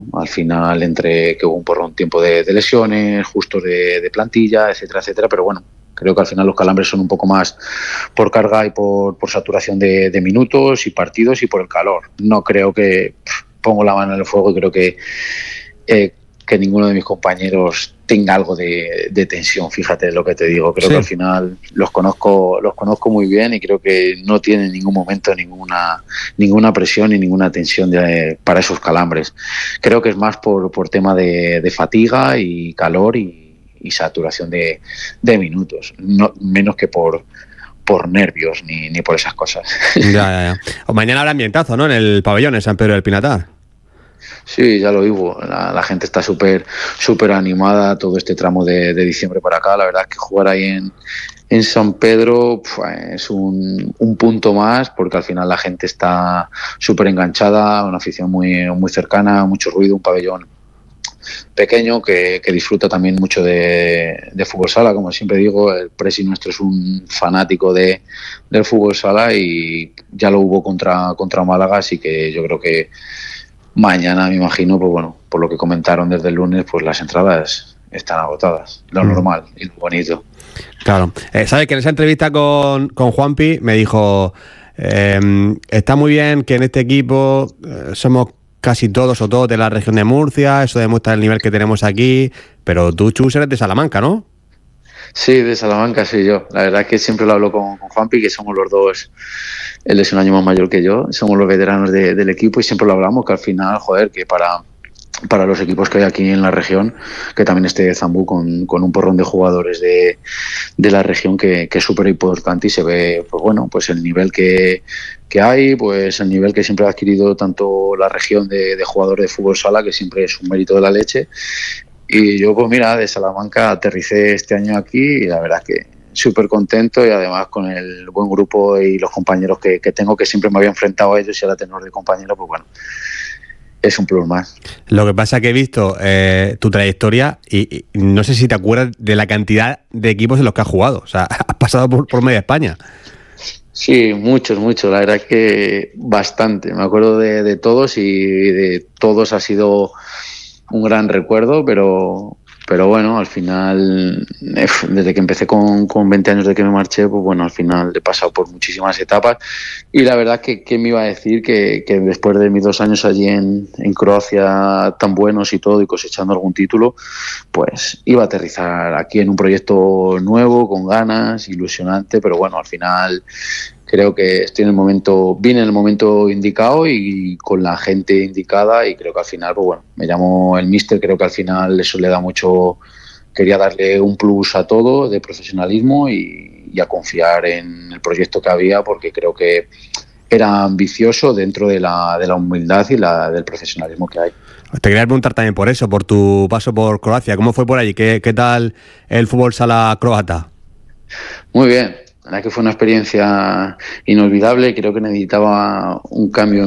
Al final, entre que hubo un tiempo de lesiones, justos de plantilla, etcétera, etcétera, pero bueno, creo que al final los calambres son un poco más por carga y por saturación de minutos y partidos y por el calor. No creo que pongo la mano en el fuego y creo que ninguno de mis compañeros tenga algo de tensión, fíjate lo que te digo. Creo que al final los conozco muy bien y creo que no tienen en ningún momento ninguna presión ni ninguna tensión para esos calambres. Creo que es más por tema de fatiga y calor y saturación de minutos, no, menos que por nervios ni por esas cosas. Ya. Mañana habrá ambientazo, ¿no? En el pabellón, en San Pedro del Pinatar. Sí, ya lo vivo. La gente está súper animada todo este tramo de diciembre para acá. La verdad es que jugar ahí en San Pedro es un punto más, porque al final la gente está súper enganchada, una afición muy, muy cercana, mucho ruido, un pabellón pequeño que disfruta también mucho de fútbol sala. Como siempre digo, el presi nuestro es un fanático del fútbol sala y ya lo hubo contra Málaga, así que yo creo que mañana, me imagino, pues bueno, por lo que comentaron desde el lunes, pues las entradas están agotadas, lo normal y lo bonito. Claro. ¿Sabes que en esa entrevista con Juanpi me dijo, está muy bien que en este equipo somos casi todos o todos de la región de Murcia, eso demuestra el nivel que tenemos aquí, pero tú, Chus, eres de Salamanca, ¿no? Sí, de Salamanca soy yo. La verdad es que siempre lo hablo con Juanpi, que somos los dos. Él es un año más mayor que yo, somos los veteranos del equipo y siempre lo hablamos, que al final, joder, que para los equipos que hay aquí en la región, que también esté Zambú con un porrón de jugadores de la región que es súper importante y se ve, pues bueno, pues el nivel que hay, pues el nivel que siempre ha adquirido tanto la región de jugadores de fútbol sala, que siempre es un mérito de la leche. Y yo, pues mira, de Salamanca aterricé este año aquí y la verdad es que súper contento, y además con el buen grupo y los compañeros que tengo, que siempre me había enfrentado a ellos, y ahora tenerlos de compañeros, pues bueno, es un plus más. Lo que pasa es que he visto tu trayectoria y no sé si te acuerdas de la cantidad de equipos en los que has jugado. O sea, has pasado por media España. Sí, muchos. La verdad es que bastante. Me acuerdo de todos y de todos ha sido un gran recuerdo, pero bueno, al final, desde que empecé con 20 años de que me marché, pues bueno, al final he pasado por muchísimas etapas y la verdad que me iba a decir que después de mis 2 años allí en Croacia tan buenos y todo y cosechando algún título, pues iba a aterrizar aquí en un proyecto nuevo, con ganas, ilusionante, pero bueno, al final creo que estoy vine en el momento indicado y con la gente indicada, y creo que al final, pues bueno, me llamó el míster, creo que al final eso le da mucho, quería darle un plus a todo de profesionalismo y a confiar en el proyecto que había, porque creo que era ambicioso dentro de la humildad y del profesionalismo que hay. Te quería preguntar también por eso, por tu paso por Croacia. ¿Cómo fue por allí? ¿Qué tal el fútbol sala croata? Muy bien. La verdad que fue una experiencia inolvidable. Creo que necesitaba un cambio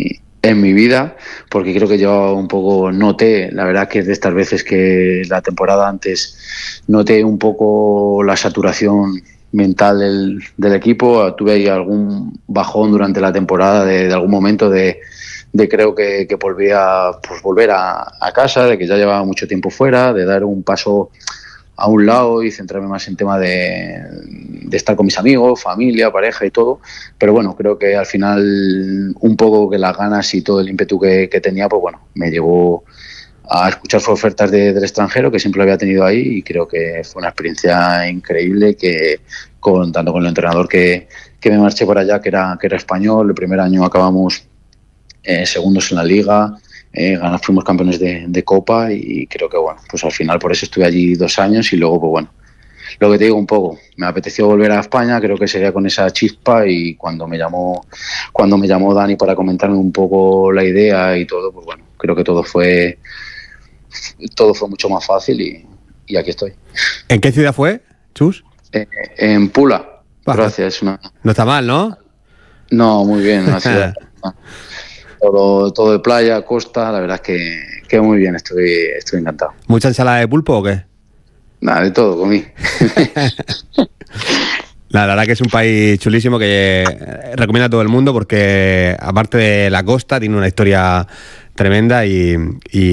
en mi vida, porque creo que yo un poco noté, la verdad que es de estas veces que la temporada antes noté un poco la saturación mental del equipo. Tuve ahí algún bajón durante la temporada de algún momento de creo que volver a casa, de que ya llevaba mucho tiempo fuera, de dar un paso a un lado y centrarme más en tema de estar con mis amigos, familia, pareja y todo. Pero bueno, creo que al final un poco que las ganas y todo el ímpetu que tenía, pues bueno, me llevó a escuchar ofertas del extranjero, que siempre lo había tenido ahí, y creo que fue una experiencia increíble, que tanto con el entrenador que me marché por allá, que era español. El primer año acabamos segundos en la liga, fuimos campeones de Copa, y creo que bueno, pues al final por eso estuve allí 2 años, y luego pues bueno, lo que te digo un poco, me apeteció volver a España, creo que sería con esa chispa, y cuando me llamó Dani para comentarme un poco la idea y todo, pues bueno, creo que todo fue mucho más fácil, y aquí estoy. ¿En qué ciudad fue, Chus? En Pula, Croacia. No está mal, ¿no? No, muy bien, una ciudad todo de playa, costa, la verdad es que muy bien, estoy encantado. ¿Mucha ensalada de pulpo o qué? Nada, de todo comí. La verdad que es un país chulísimo que recomiendo a todo el mundo, porque aparte de la costa tiene una historia tremenda y